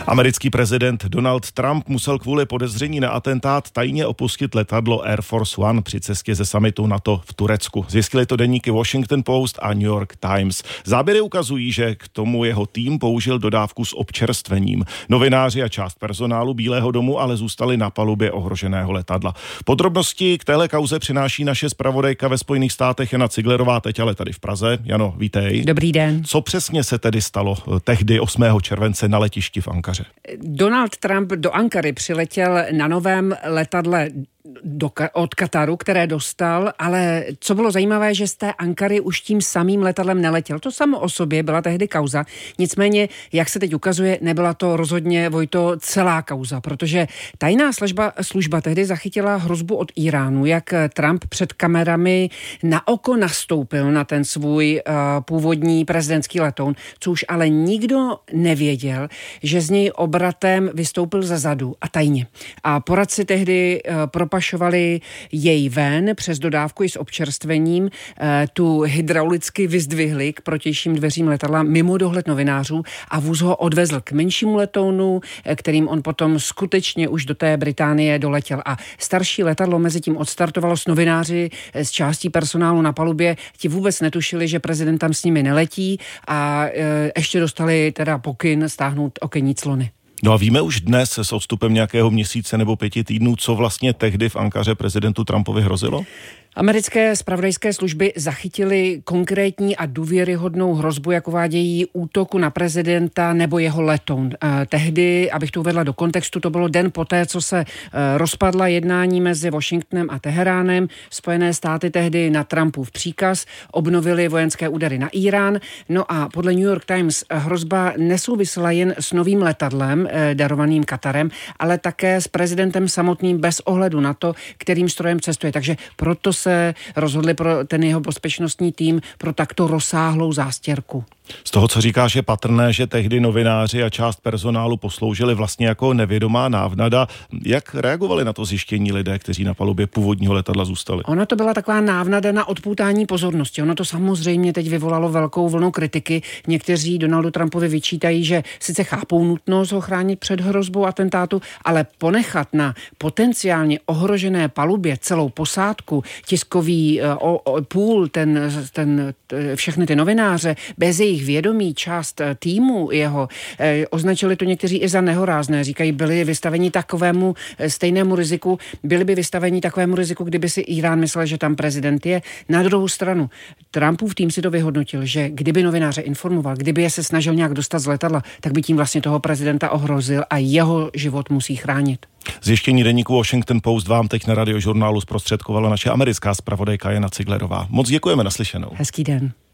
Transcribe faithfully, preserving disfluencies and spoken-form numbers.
Americký prezident Donald Trump musel kvůli podezření na atentát tajně opustit letadlo Air Force One při cestě ze summitu NATO v Turecku. Zjistili to deníky Washington Post a New York Times. Záběry ukazují, že k tomu jeho tým použil dodávku s občerstvením. Novináři a část personálu Bílého domu ale zůstali na palubě ohroženého letadla. Podrobnosti k téhle kauze přináší naše zpravodajka ve Spojených státech Jana Ciglerová, teď ale tady v Praze. Jano, vítej. Dobrý den. Co přesně se tedy stalo tehdy osmého července na letišti v Ankaře? Donald Trump do Ankary přiletěl na novém letadle do, od Kataru, které dostal, ale co bylo zajímavé, že z té Ankary už tím samým letadlem neletěl. To samo o sobě byla tehdy kauza. Nicméně, jak se teď ukazuje, nebyla to rozhodně, Vojto, celá kauza, protože tajná služba, služba tehdy zachytila hrozbu od Iránu, jak Trump před kamerami na oko nastoupil na ten svůj uh, původní prezidentský letoun, co už ale nikdo nevěděl, že z něj obratem vystoupil za zadu a tajně. A poradci tehdy uh, propašovali jej ven přes dodávku i s občerstvením, tu hydraulicky vyzdvihli k protějším dveřím letadla mimo dohled novinářů a vůz ho odvezl k menšímu letounu, kterým on potom skutečně už do té Británie doletěl. A starší letadlo mezi tím odstartovalo s novináři, s částí personálu na palubě. Ti vůbec netušili, že prezident tam s nimi neletí a ještě dostali teda pokyn stáhnout okenní clony. No a víme už dnes s odstupem nějakého měsíce nebo pěti týdnů, co vlastně tehdy v Ankaře prezidentu Trumpovi hrozilo? Americké zpravodajské služby zachytily konkrétní a důvěryhodnou hrozbu, jak uvádějí, útoku na prezidenta nebo jeho letoun. Tehdy, abych to uvedla do kontextu, to bylo den poté, co se rozpadla jednání mezi Washingtonem a Teheránem. Spojené státy tehdy na Trumpův příkaz obnovily vojenské údery na Irán. No a podle New York Times hrozba nesouvisela jen s novým letadlem darovaným Katarem, ale také s prezidentem samotným bez ohledu na to, kterým strojem cestuje. Takže proto se rozhodli pro ten jeho bezpečnostní tým pro takto rozsáhlou zástěrku. Z toho, co říkáš, je patrné, že tehdy novináři a část personálu posloužili vlastně jako nevědomá návnada. Jak reagovali na to zjištění lidé, kteří na palubě původního letadla zůstali? Ono to byla taková návnada na odpoutání pozornosti. Ono to samozřejmě teď vyvolalo velkou vlnu kritiky. Někteří Donaldu Trumpovi vyčítají, že sice chápou nutnost ho chránit před hrozbou atentátu, ale ponechat na potenciálně ohrožené palubě celou posádku, tiskový o, o, půl, ten, ten, všechny ty novináře, bez jejich vědomí, část týmu jeho, eh, označili to někteří i za nehorázné. Říkají, byli vystaveni takovému eh, stejnému riziku, byli by vystaveni takovému riziku, kdyby si Irán myslel, že tam prezident je. Na druhou stranu, Trumpův tým si to vyhodnotil, že kdyby novináře informoval, kdyby je se snažil nějak dostat z letadla, tak by tím vlastně toho prezidenta ohrozil a jeho život musí chránit. Zjištění deníku Washington Post vám teď na Radiožurnálu zprostředkovala naše americká zpravodajka Jana Ciglerová. Moc děkujeme, naslyšenou. Hezký den.